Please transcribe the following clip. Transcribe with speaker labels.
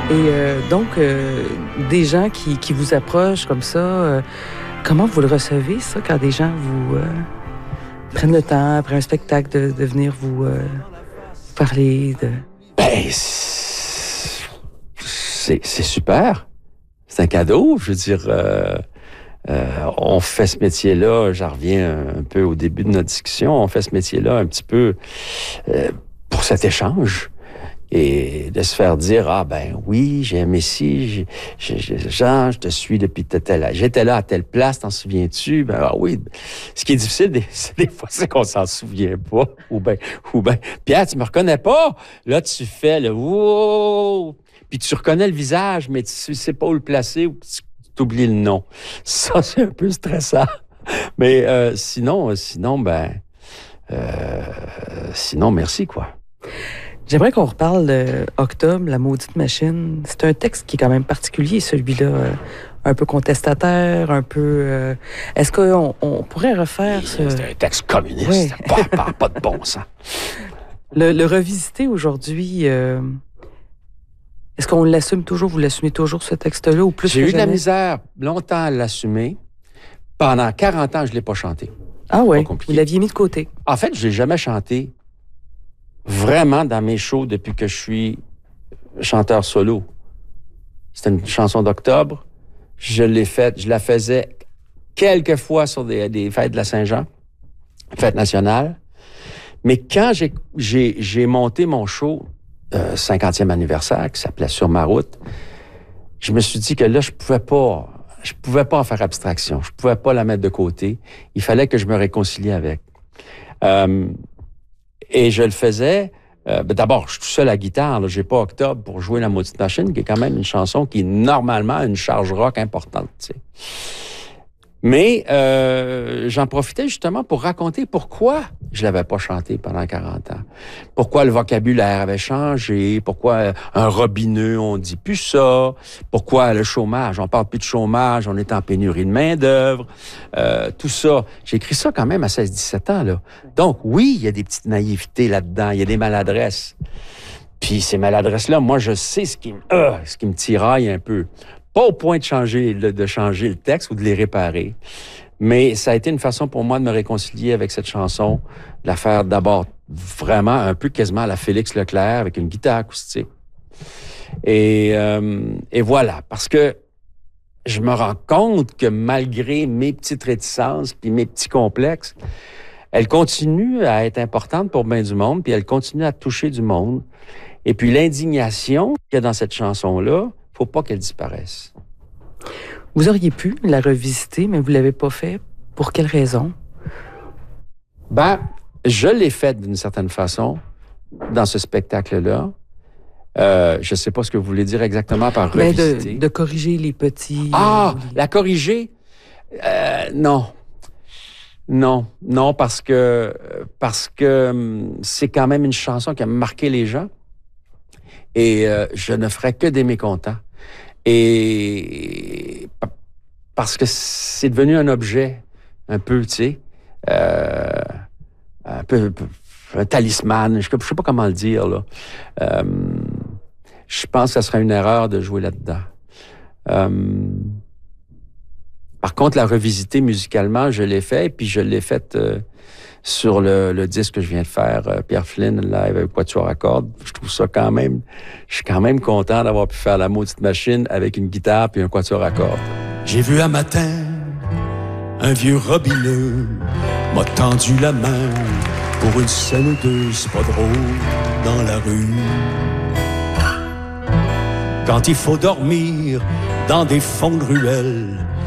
Speaker 1: Et des gens qui vous approchent comme ça, comment vous le recevez, ça, quand des gens vous prennent le temps, après un spectacle, de venir vous parler de...
Speaker 2: Ben, c'est super. C'est un cadeau, je veux dire. On fait ce métier-là, j'en reviens un peu au début de notre discussion, on fait ce métier-là un petit peu pour cet échange. Et de se faire dire, ah ben oui, j'ai aimé ci, Jean, je te suis depuis j'étais là à telle place, t'en souviens-tu? Ben ah oui. Ce qui est difficile, des fois, c'est qu'on s'en souvient pas. Ou ben, Pierre, tu me reconnais pas? Là, tu fais le wow! Puis tu reconnais le visage, mais tu sais pas où le placer ou tu oublies le nom. Ça, c'est un peu stressant. Mais sinon, merci, quoi.
Speaker 1: J'aimerais qu'on reparle de Octobre, la maudite machine. C'est un texte qui est quand même particulier, celui-là. Un peu contestataire, un peu... Est-ce qu'on pourrait refaire ce...
Speaker 2: C'est un texte communiste. Oui. Pas de bon sens.
Speaker 1: Le revisiter aujourd'hui... Est-ce qu'on l'assume toujours? Vous l'assumez toujours, ce texte-là, ou plus?
Speaker 2: J'ai eu de la misère longtemps à l'assumer. Pendant 40 ans, je ne l'ai pas chanté.
Speaker 1: Ah oui? Vous l'aviez mis de côté?
Speaker 2: En fait, je ne l'ai jamais chanté vraiment dans mes shows depuis que je suis chanteur solo. C'était une chanson d'Octobre. Je la faisais quelques fois sur des fêtes de la Saint-Jean, fête nationale. Mais quand j'ai monté mon show 50e anniversaire, qui s'appelait Sur ma route, je me suis dit que là, je pouvais pas en faire abstraction. Je pouvais pas la mettre de côté. Il fallait que je me réconcilie avec. Et je le faisais. D'abord, je suis tout seul à la guitare. Là, j'ai pas Octobre pour jouer La maudite machine, qui est quand même une chanson qui est normalement une charge rock importante. Tu sais. Mais j'en profitais justement pour raconter pourquoi je l'avais pas chanté pendant 40 ans. Pourquoi le vocabulaire avait changé, pourquoi un robineux, on dit plus ça, pourquoi le chômage, on parle plus de chômage, on est en pénurie de main-d'œuvre, tout ça. J'ai écrit ça quand même à 16-17 ans, là. Donc oui, il y a des petites naïvetés là-dedans, il y a des maladresses. Puis ces maladresses-là, moi, je sais ce qui me tiraille un peu. Pas au point de changer le texte ou de les réparer, mais ça a été une façon pour moi de me réconcilier avec cette chanson, de la faire d'abord vraiment un peu quasiment à la Félix Leclerc avec une guitare acoustique. Et voilà, parce que je me rends compte que malgré mes petites réticences puis mes petits complexes, elle continue à être importante pour bien du monde, puis elle continue à toucher du monde. Et puis l'indignation qu'il y a dans cette chanson-là, faut pas qu'elle disparaisse.
Speaker 1: Vous auriez pu la revisiter, mais vous l'avez pas fait. Pour quelle raison?
Speaker 2: Ben, je l'ai faite d'une certaine façon dans ce spectacle-là. Je sais pas ce que vous voulez dire exactement par revisiter.
Speaker 1: De corriger les petits...
Speaker 2: Ah! La corriger? Non. Non, parce que c'est quand même une chanson qui a marqué les gens. Et je ne ferais que des mécontents. Et parce que c'est devenu un objet, un peu, tu sais, un peu un talisman, je sais pas comment le dire, là. Je pense que ça serait une erreur de jouer là-dedans. Par contre, la revisiter musicalement, je l'ai fait, puis je l'ai faite sur le disque que je viens de faire, Pierre Flynn, live avec Quatuor à cordes. Je trouve ça je suis quand même content d'avoir pu faire La maudite machine avec une guitare puis un quatuor à cordes.
Speaker 3: J'ai vu un matin un vieux robineux m'a tendu la main pour une scène ou deux, c'est pas drôle, dans la rue. Quand il faut dormir dans des fonds de ruelles,